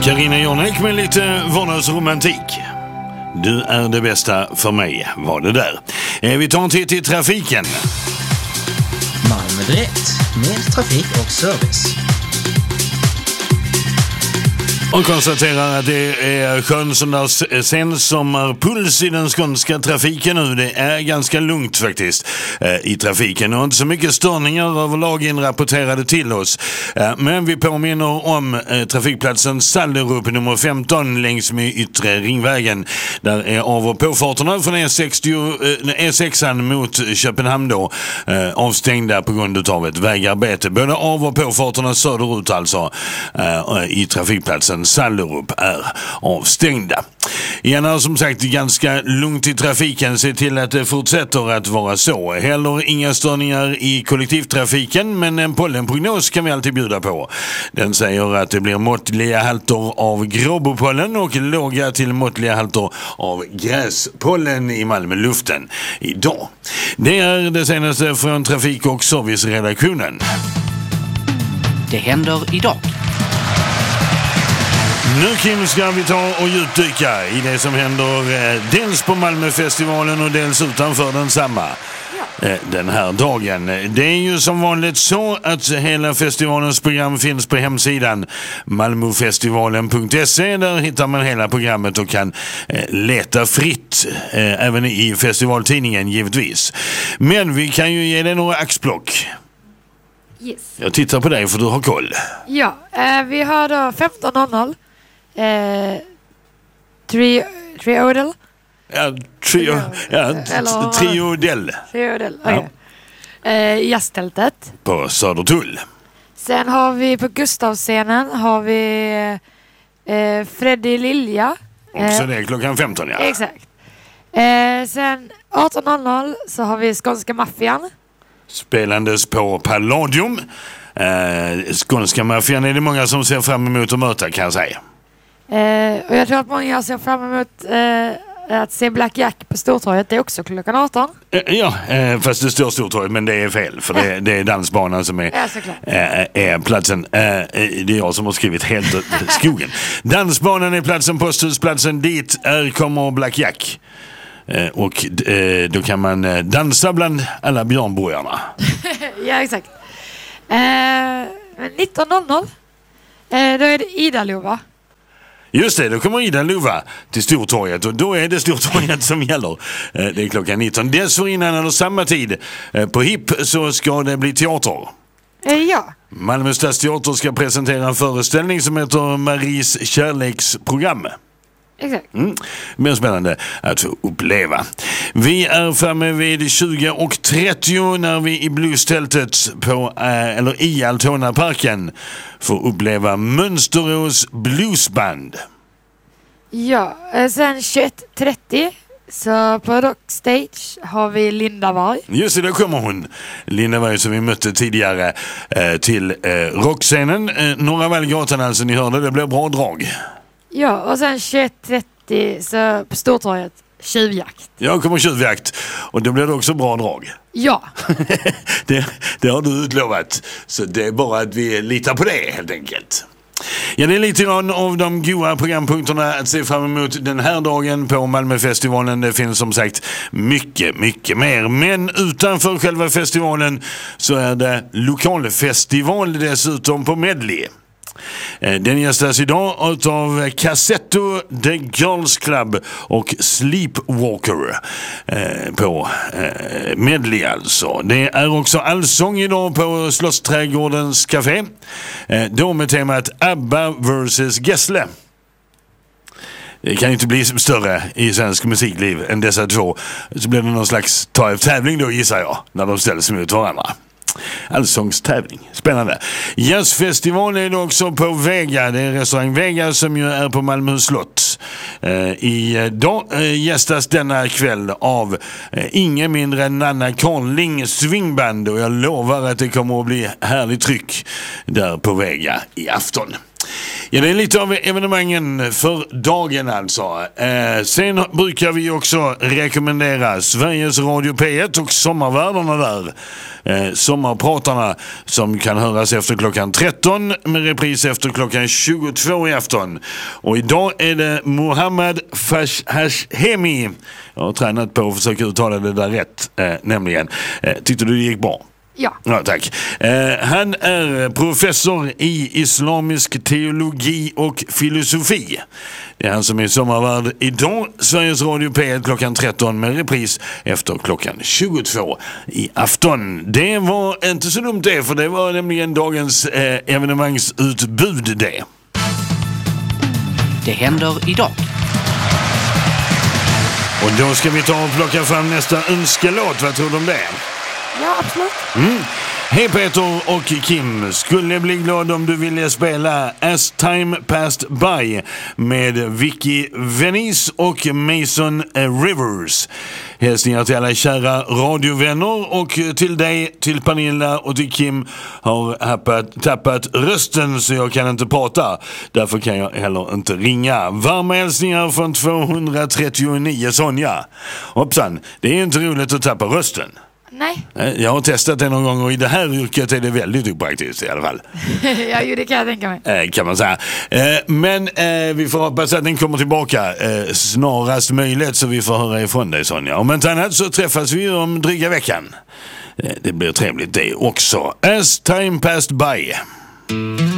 Carina Jornek med lite vardagsromantik. Du är det bästa för mig, var det där. Vi tar en titt i trafiken. Malmö Direkt, mer trafik och service. Och konstaterar att det är skön sensommarpuls i den skånska trafiken nu. Det är ganska lugnt faktiskt i trafiken och inte så mycket störningar överlag inrapporterade till oss. Men vi påminner om trafikplatsen Sallerup nummer 15 längs med yttre ringvägen. Där är av- och påfarterna från E6 mot Köpenhamn då avstängda på grund av ett vägarbete. Både av- och påfarterna söderut alltså i trafikplatsen Sallerup är avstängda. Igen är som sagt ganska lugnt i trafiken. Se till att det fortsätter att vara så. Heller inga störningar i kollektivtrafiken, men en pollenprognos kan vi alltid bjuda på. Den säger att det blir måttliga halter av gråbopollen och låga till måttliga halter av gräspollen i Malmö-luften idag. Det är det senaste från trafik- och serviceredaktionen. Det händer idag. Nu Kim ska vi ta och djupdyka i det som händer dels på Malmöfestivalen och dels utanför densamma den här dagen. Det är ju som vanligt så att hela festivalens program finns på hemsidan malmofestivalen.se. Där hittar man hela programmet och kan leta fritt även i festivaltidningen givetvis. Men vi kan ju ge dig några axplock. Yes. Jag tittar på dig för du har koll. Ja, vi har då 15.00 Triodel. Triodel. Jazztältet. På Södertull. Sen har vi på Gustavscenen har vi Freddy Lilja. Också det klockan 15, ja. Exakt. Sen 18.00 så har vi Skånska Maffian. Spelandes på Palladium. Skånska Maffian är det många som ser fram emot att möta, kan jag säga. Och jag tror att många ser fram emot att se Black Jack på Stortorget. Det är också klockan 18. Fast det står Stortorget, men det är fel. För det är dansbanan som är platsen. Det är jag som har skrivit helt skogen. Dansbanan är platsen, posthusplatsen. Dit kommer Black Jack. Och då kan man dansa bland alla björnborgarna. Ja, exakt. 19.00 då är det Ida-Lova. Just det, då kommer Ida-Lova till Stortorget och då är det Stortorget som gäller. Det är klockan 19. Dessförinnan eller samma tid på HIP så ska det bli teater. Ja. Malmö Stadsteater ska presentera en föreställning som heter Maries kärleksprogram. Exakt. Men spännande att få uppleva. Vi är framme vid 20:30 när vi i Bluestältet i Altona-parken får uppleva Mönsterås Bluesband. Ja, sen 21.30 så på Rockstage har vi Linda Varg. Just det, där kommer hon. Linda Varg som vi mötte tidigare till rockscenen. Norra Vallgatan alltså, ni hörde, det blev bra drag. Ja, och sen 21.30 så på Stortorget tjuvjakt. Ja, kommer tjuvjakt. Och då blir det också bra drag. Ja. det har du utlovat. Så det är bara att vi litar på det helt enkelt. Ja, det är lite grann av de goda programpunkterna att se fram emot den här dagen på Malmöfestivalen. Det finns som sagt mycket, mycket mer. Men utanför själva festivalen så är det lokalfestival dessutom på Medley. Den gästas idag av Cassetto, The Girls Club och Sleepwalker på Medley alltså. Det är också allsång idag på Slottsträdgårdens café. Då med temat ABBA vs Gessle. Det kan inte bli större i svensk musikliv än dessa två. Så blir det någon slags tävling då, gissar jag, när de ställs mot varandra. Allsångstävling. Spännande. Jazzfestival är det också på Vega. Det är restaurang Vega som ju är på Malmöhus slott. Idag gästas denna kväll av ingen mindre än Nanna Carling Swingband. Och jag lovar att det kommer att bli härligt tryck där på Vega i afton. Ja, det är lite av evenemangen för dagen alltså. Sen brukar vi också rekommendera Sveriges Radio P1 och sommarvärdarna där. Sommarpratarna som kan höras efter klockan 13 med repris efter klockan 22 i afton. Och idag är det Mohammad Hashemi. Jag har tränat på att försöka uttala det där rätt, nämligen. Tyckte du det gick bra? Ja. Ja, tack. Han är professor i islamisk teologi och filosofi. Det är han som är sommarvärd idag. Sveriges Radio P1 klockan 13 med repris efter klockan 22 i afton. Det var inte så dumt det, för det var nämligen dagens evenemangsutbud det. Det händer idag. Och då ska vi ta och plocka fram nästa önskelåt. Vad tror du om det? Ja, absolut. Hej Peter och Kim, skulle bli glad om du ville spela As Time Passed By med Vicky Venice och Mason Rivers. Hälsningar till alla kära radiovänner och till dig, till Pernilla och till Kim har tappat rösten så jag kan inte prata. Därför kan jag heller inte ringa. Varma hälsningar från 239 Sonja. Hoppsan, det är inte roligt att tappa rösten. Nej. Jag har testat det någon gång och i det här yrket är det väldigt opraktiskt i alla fall. Ja, ju det kan jag tänka mig. Kan man säga. Men vi får hoppas att den kommer tillbaka snarast möjligt så vi får höra ifrån dig, Sonja. Om inte annat så träffas vi om dryga veckan. Det blir trevligt det också. As Time Passed By.